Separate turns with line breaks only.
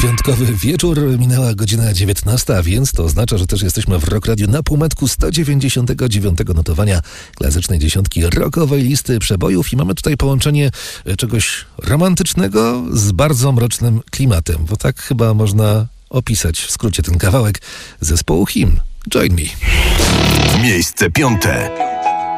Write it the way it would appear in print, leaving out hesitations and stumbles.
Piątkowy wieczór, minęła godzina 19, a więc to oznacza, że też jesteśmy w Rock Radio na półmetku 199 notowania klasycznej dziesiątki rockowej listy przebojów i mamy tutaj połączenie czegoś romantycznego z bardzo mrocznym klimatem, bo tak chyba można opisać w skrócie ten kawałek zespołu Hymn. Join me.
Miejsce 5.